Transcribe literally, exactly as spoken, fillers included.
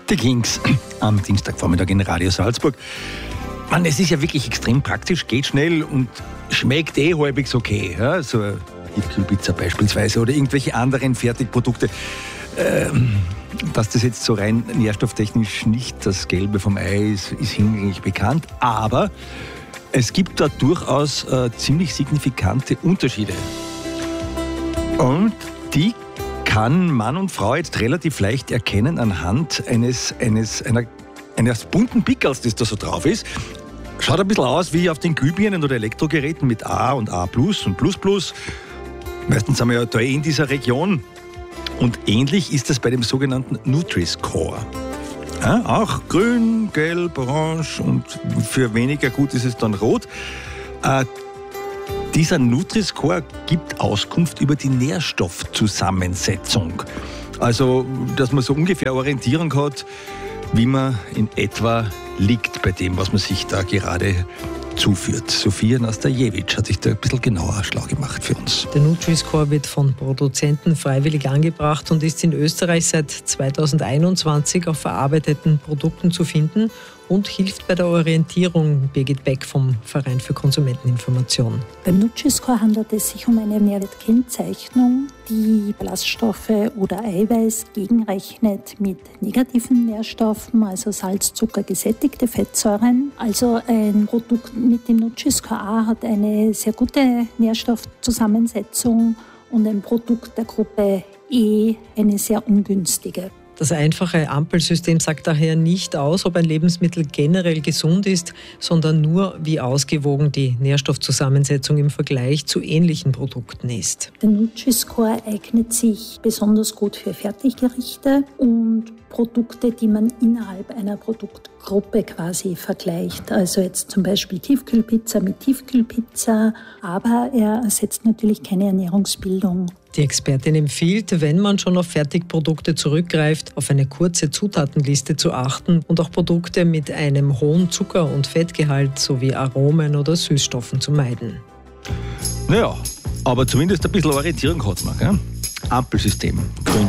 Die Kings am Dienstagvormittag in Radio Salzburg. Mann, es ist ja wirklich extrem praktisch, geht schnell und schmeckt eh halbwegs okay. Ja? So eine Tiefkühlpizza beispielsweise oder irgendwelche anderen Fertigprodukte. Ähm, dass das jetzt so rein nährstofftechnisch nicht das Gelbe vom Ei ist, ist hinlänglich bekannt. Aber es gibt da durchaus äh, ziemlich signifikante Unterschiede. Und die kann Mann und Frau jetzt relativ leicht erkennen anhand eines, eines, einer, eines bunten Pickels, das da so drauf ist. Schaut ein bisschen aus wie auf den Glühbirnen oder Elektrogeräten mit A und A plus und Plus Plus. Meistens sind wir ja da in dieser Region. Und ähnlich ist es bei dem sogenannten Nutri-Score. Ja, auch grün, gelb, orange und für weniger gut ist es dann rot. Äh, Dieser Nutri-Score gibt Auskunft über die Nährstoffzusammensetzung. Also, dass man so ungefähr Orientierung hat, wie man in etwa liegt bei dem, was man sich da gerade zuführt. Sophia Nastajewitsch hat sich da ein bisschen genauer schlau gemacht für uns. Der Nutri-Score wird von Produzenten freiwillig angebracht und ist in Österreich seit zweitausendeinundzwanzig auf verarbeiteten Produkten zu finden und hilft bei der Orientierung. Birgit Beck vom Verein für Konsumenteninformation. Beim Nutri-Score handelt es sich um eine Nährwertkennzeichnung, die Ballaststoffe oder Eiweiß gegenrechnet mit negativen Nährstoffen, also Salz, Zucker, gesättigte Fettsäuren. Also ein Produkt mit dem Nutri-Score A hat eine sehr gute Nährstoffzusammensetzung und ein Produkt der Gruppe E eine sehr ungünstige. Das einfache Ampelsystem sagt daher nicht aus, ob ein Lebensmittel generell gesund ist, sondern nur, wie ausgewogen die Nährstoffzusammensetzung im Vergleich zu ähnlichen Produkten ist. Der Nutri-Score eignet sich besonders gut für Fertiggerichte und Produkte, die man innerhalb einer Produktgruppe quasi vergleicht. Also jetzt zum Beispiel Tiefkühlpizza mit Tiefkühlpizza, aber er ersetzt natürlich keine Ernährungsbildung. Die Expertin empfiehlt, wenn man schon auf Fertigprodukte zurückgreift, auf eine kurze Zutatenliste zu achten und auch Produkte mit einem hohen Zucker- und Fettgehalt sowie Aromen oder Süßstoffen zu meiden. Naja, aber zumindest ein bisschen Orientierung hat man, gell? Ampelsystem.